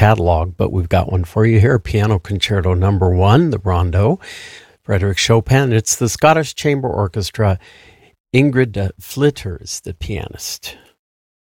catalog, but we've got one for you here. Piano Concerto Number 1, the Rondo, Frederick Chopin. It's the Scottish Chamber Orchestra. Ingrid Flitters, the pianist.